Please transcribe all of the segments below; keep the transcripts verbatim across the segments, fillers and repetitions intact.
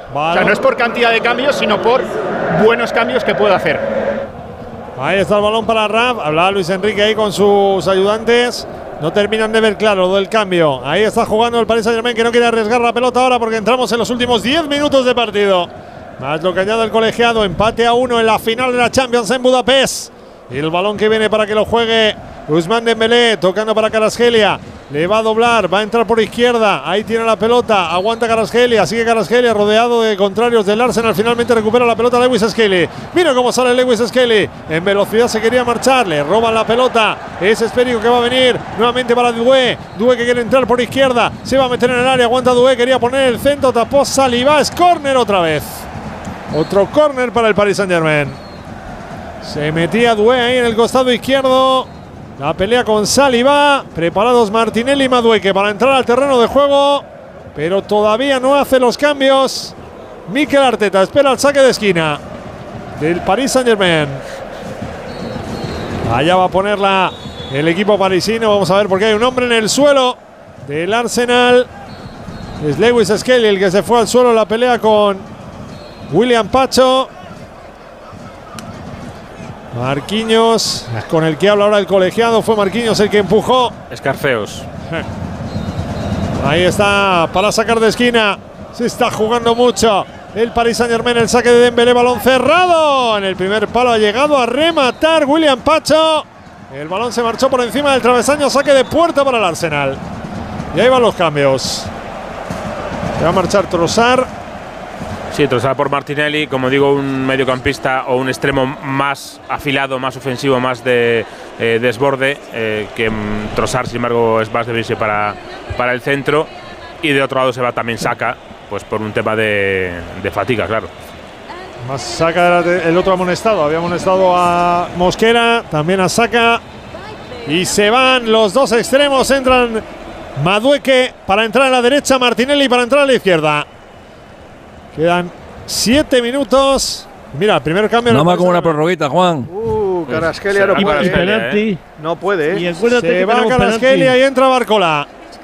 Balón. O sea, no es por cantidad de cambios, sino por buenos cambios que puede hacer. Ahí está el balón para Raf. Hablaba Luis Enrique ahí con sus ayudantes. No terminan de ver claro lo del cambio. Ahí está jugando el Paris Saint-Germain, que no quiere arriesgar la pelota ahora porque entramos en los últimos diez minutos de partido. Más lo que añade el colegiado. Empate a uno en la final de la Champions en Budapest. Y el balón que viene para que lo juegue Ousmane Dembélé, tocando para Kvaratskhelia. Le va a doblar, va a entrar por izquierda. Ahí tiene la pelota, aguanta Kvaratskhelia. Sigue Kvaratskhelia rodeado de contrarios del Arsenal. Finalmente recupera la pelota Lewis Skelly. Mira cómo sale Lewis Skelly. En velocidad se quería marchar, le roban la pelota. Es Esférico que va a venir nuevamente para Doué. Doué que quiere entrar por izquierda. Se va a meter en el área, aguanta Doué. Quería poner el centro, tapó Saliba. Es córner otra vez. Otro córner para el Paris Saint-Germain. Se metía Doué ahí en el costado izquierdo. La pelea con Saliba. Preparados Martinelli y Madueke para entrar al terreno de juego. Pero todavía no hace los cambios Mikel Arteta. Espera el saque de esquina del Paris Saint-Germain. Allá va a ponerla el equipo parisino. Vamos a ver porque hay un hombre en el suelo del Arsenal. Es Lewis Skelly el que se fue al suelo en la pelea con William Pacho. Marquinhos, con el que habla ahora el colegiado, fue Marquinhos el que empujó. Escarceos. Ahí está, para sacar de esquina. Se está jugando mucho el Paris Saint-Germain, el saque de Dembélé, balón cerrado. En el primer palo ha llegado a rematar William Pacho. El balón se marchó por encima del travesaño, saque de puerta para el Arsenal. Y ahí van los cambios. Se va a marchar Trossard. Sí, Trossard por Martinelli, como digo, un mediocampista o un extremo más afilado, más ofensivo, más de eh, desborde, eh, que um, Trossard, sin embargo, es más de irse para, para el centro. Y de otro lado se va también Saka, pues por un tema de, de fatiga, claro. Más Saka el otro amonestado, había amonestado a Mosquera, también a Saka. Y se van los dos extremos, entran Madueke para entrar a la derecha, Martinelli para entrar a la izquierda. Quedan siete minutos. Mira, el primer cambio. Nada más como una prorroguita, Juan. Uh, Kvaratskhelia no puede. Y penalti. No puede. ¿eh? Y se va Kvaratskhelia y entra Barcola.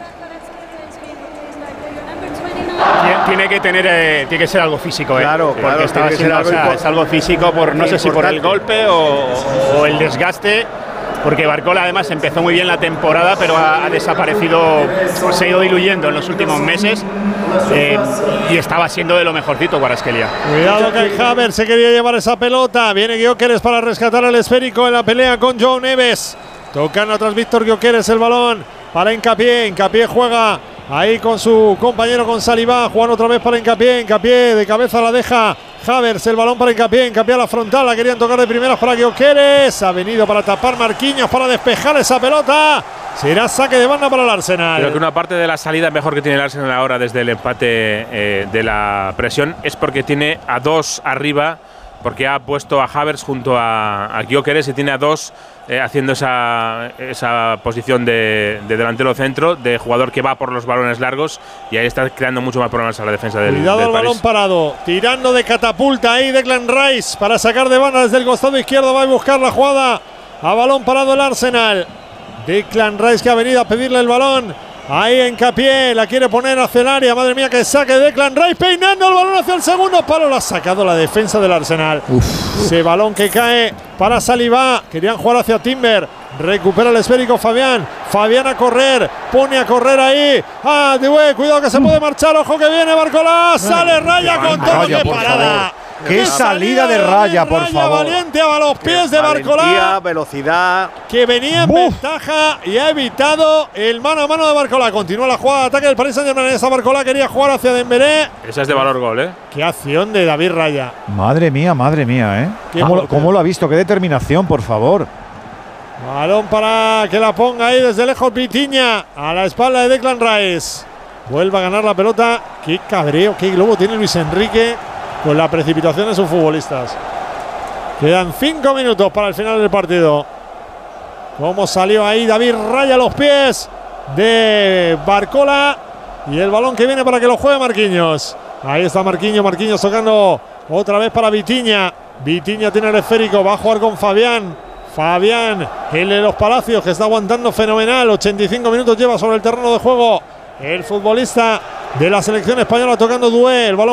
Tiene que tener, eh, tiene que ser algo físico, eh. Claro, porque claro, estaba tiene que siendo, ser algo o sea, es algo físico por no sé si por el golpe o, o el desgaste. Porque Barcola además empezó muy bien la temporada, pero ha, ha desaparecido, se ha ido diluyendo en los últimos meses eh, y estaba siendo de lo mejorcito Kvaratskhelia. Cuidado que Havertz se quería llevar esa pelota. Viene Gyökeres para rescatar al esférico en la pelea con João Neves. Tocando atrás Víctor Gyökeres el balón para Hincapié. Hincapié juega ahí con su compañero, con Saliba. Juan otra vez para Hincapié. Hincapié de cabeza la deja Havertz, el balón para Hincapié. Hincapié a la frontal, la querían tocar de primeras para Gyökeres. Ha venido para tapar Marquinhos, para despejar esa pelota. Será saque de banda para el Arsenal. Creo que una parte de la salida mejor que tiene el Arsenal ahora desde el empate eh, de la presión es porque tiene a dos arriba, porque ha puesto a Havertz junto a, a Gyökeres y tiene a dos eh, haciendo esa, esa posición de, de delantero centro, de jugador que va por los balones largos, y ahí está creando mucho más problemas a la defensa del, Cuidado del al París. balón parado, tirando de catapulta ahí Declan Rice para sacar de banda desde el costado izquierdo. Va a buscar la jugada a balón parado el Arsenal. Declan Rice que ha venido a pedirle el balón. Ahí Hincapié, la quiere poner hacia el área. Madre mía, que saque Declan Rice, peinando el balón hacia el segundo palo. Lo ha sacado la defensa del Arsenal. Uf. Ese balón que cae para Saliba. Querían jugar hacia Timber. Recupera el esférico Fabián. Fabián a correr. Pone a correr ahí. Ah, Doué, cuidado que se puede marchar. Ojo que viene Barcola. Sale Raya con todo. Raya, ¡Qué parada! ¡Qué, ¡Qué salida de Raya, por Raya favor! Valiente a los pies de Barcola. Velocidad. Que venía en Uf. ventaja y ha evitado el mano a mano de Barcola. Continúa la jugada de ataque del Paris Saint-Germain. Esa Barcola quería jugar hacia Dembélé. Esa es de valor gol, ¿eh? Qué acción de David Raya. Madre mía, madre mía, ¿eh? ¿Cómo, ¿Cómo lo ha visto? Qué determinación, por favor. Balón para que la ponga ahí desde lejos Vitinha. A la espalda de Declan Rice. Vuelve a ganar la pelota. Qué cabreo, qué globo tiene Luis Enrique con la precipitación de sus futbolistas. Quedan cinco minutos para el final del partido. Cómo salió ahí David Raya a los pies de Barcola. Y el balón que viene para que lo juegue Marquinhos. Ahí está Marquinhos, Marquinhos tocando otra vez para Vitinha. Vitinha tiene el esférico, va a jugar con Fabián. Fabián, el de los Palacios, que está aguantando fenomenal. ochenta y cinco minutos lleva sobre el terreno de juego el futbolista de la selección española tocando Doué. El balón